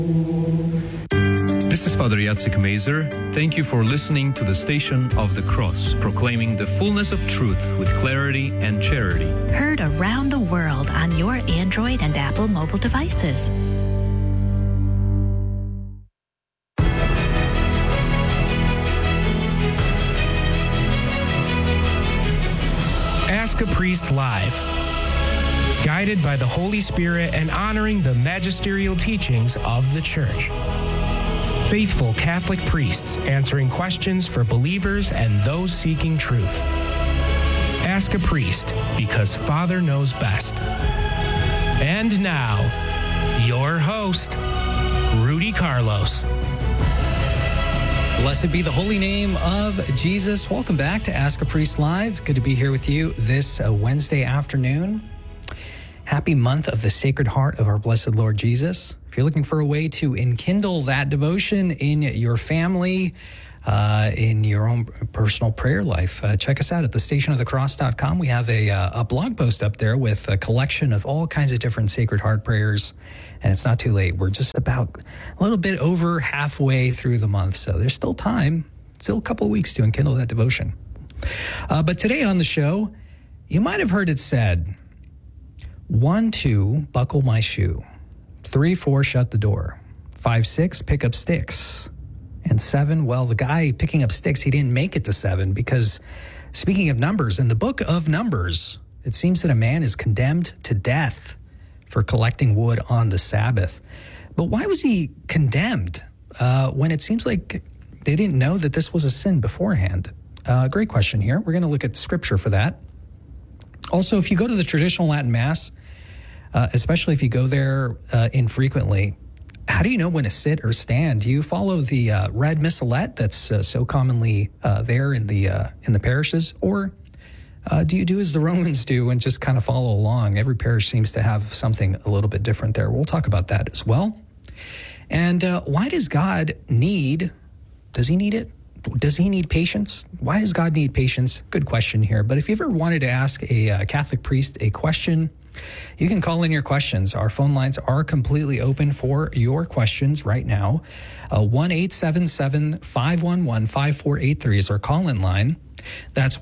This is Father Jacek Mazer. Thank you for listening to the Station of the Cross, proclaiming the fullness of truth with clarity and charity. Heard around the world on your Android and Apple mobile devices. Ask a Priest Live. Guided by the Holy Spirit and honoring the magisterial teachings of the Church. Faithful Catholic priests answering questions for believers and those seeking truth. Ask a Priest, because Father knows best. And now, your host, Rudy Carlos. Blessed be the holy name of Jesus. Welcome back to Ask a Priest Live. Good to be here with you this Wednesday afternoon. Happy month of the Sacred Heart of our blessed Lord Jesus. If you're looking for a way to enkindle that devotion in your family, in your own personal prayer life, check us out at thestationofthecross.com. We have a blog post up there with a collection of all kinds of different Sacred Heart prayers. And it's not too late. We're just about a little bit over halfway through the month. So there's still time, still a couple of weeks to enkindle that devotion. But today on the show, you might have heard it said, 1, 2, buckle my shoe. 3, 4, shut the door. 5, 6, pick up sticks. And 7, well, the guy picking up sticks, he didn't make it to 7 because, speaking of numbers, in the book of Numbers, it seems that a man is condemned to death for collecting wood on the Sabbath. But why was he condemned when it seems like they didn't know that this was a sin beforehand? Great question here. We're going to look at scripture for that. Also, if you go to the traditional Latin Mass, especially if you go there infrequently, how do you know when to sit or stand? Do you follow the red missalette that's so commonly there in the parishes, or do you do as the Romans do and just kind of follow along? Every parish seems to have something a little bit different there. We'll talk about that as well. And why does God need? Does he need it? Does he need patience? Why does God need patience? Good question here. But if you ever wanted to ask a Catholic priest a question, you can call in your questions. Our phone lines are completely open for your questions right now. 1-877-511-5483 is our call-in line. That's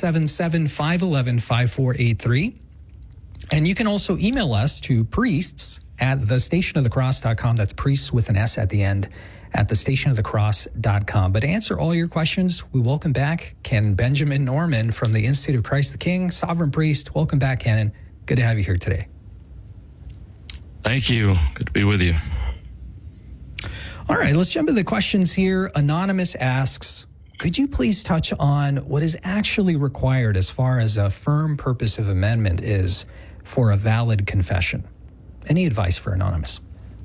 1-877-511-5483. And you can also email us to priests@thestationofthecross.com. That's priests with an S at the end, at thestationofthecross.com. But to answer all your questions, we welcome back Canon Benjamin Norman from the Institute of Christ the King, Sovereign Priest. Welcome back, Canon. Good to have you here today. Thank you. Good to be with you. All right, let's jump into the questions here. Anonymous asks, could you please touch on what is actually required as far as a firm purpose of amendment is for a valid confession? Any advice for Anonymous?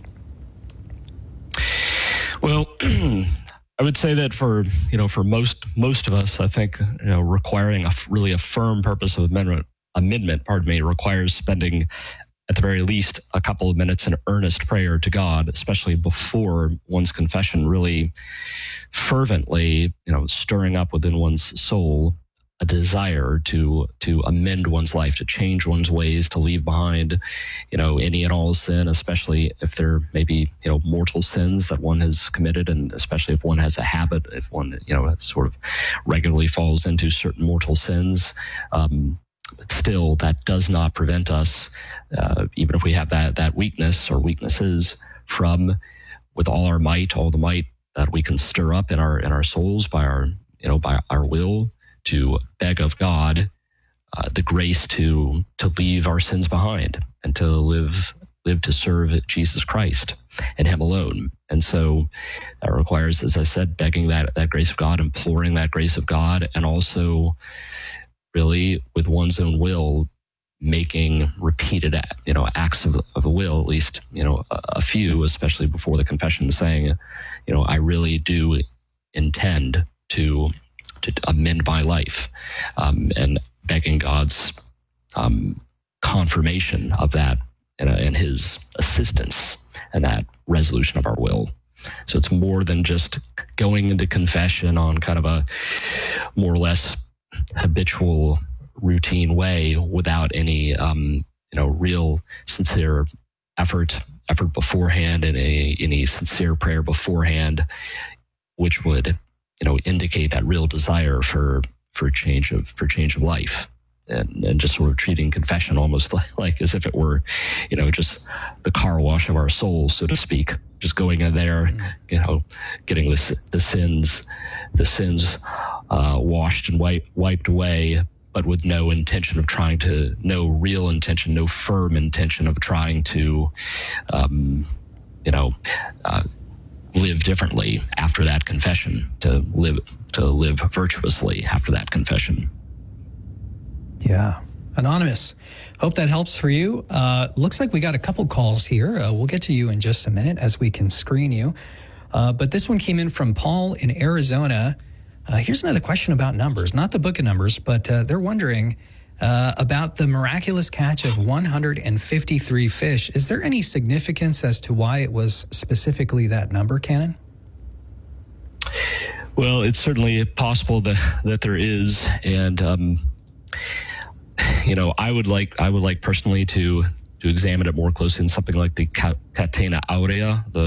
Well, I would say that for most of us, I think, requiring a firm purpose of amendment, requires spending at the very least a couple of minutes in earnest prayer to God, especially before one's confession, really fervently, stirring up within one's soul a desire to amend one's life, to change one's ways, to leave behind, any and all sin, especially if there may be, mortal sins that one has committed, and especially if one has a habit, if one, sort of regularly falls into certain mortal sins. But still, that does not prevent us, even if we have that weakness or weaknesses, from, with all our might, all the might that we can stir up in our souls by our will, to beg of God the grace to leave our sins behind and to live to serve Jesus Christ and Him alone. And so that requires, as I said, begging that grace of God, imploring that grace of God, and also really with one's own will, making repeated acts of the will, at least a few, especially before the confession, saying, I really do intend to amend my life, and begging God's confirmation of that and His assistance and that resolution of our will. So it's more than just going into confession on kind of a more or less habitual, routine way without any real sincere effort effort beforehand and any sincere prayer beforehand, which would, indicate that real desire for change of life. And just sort of treating confession almost like as if it were, just the car wash of our souls, so to speak. Just going in there, getting the sins washed and wiped away, but with no intention of no real intention, no firm intention of trying to, live differently after that confession, to live virtuously after that confession. Yeah. Anonymous, hope that helps for you. Looks like we got a couple calls here. We'll get to you in just a minute as we can screen you. But this one came in from Paul in Arizona. Here's another question about numbers, not the book of Numbers, but they're wondering about the miraculous catch of 153 fish. Is there any significance as to why it was specifically that number, Canon? Well, it's certainly possible that there is, and I would like personally to examine it more closely in something like the Catena Aurea, the